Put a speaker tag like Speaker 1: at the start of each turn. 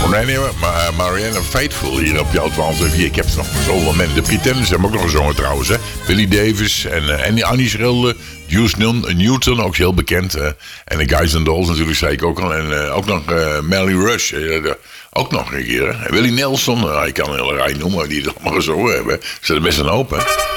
Speaker 1: Nee, maar Marianne Faithfull hier op jouw 12 ik heb nog zoveel mensen. De Pretenders hebben ook nog gezongen trouwens. Hè. Billy Davis en Annie Schrilde. Juice Newton, ook heel bekend. En de Guys and Dolls natuurlijk, zei ik ook al. En ook nog Melly Rush. Ook nog een keer. Hè. Willie Nelson, ik kan een hele rij noemen die het allemaal gezongen hebben. Ze er best een hoop, hè.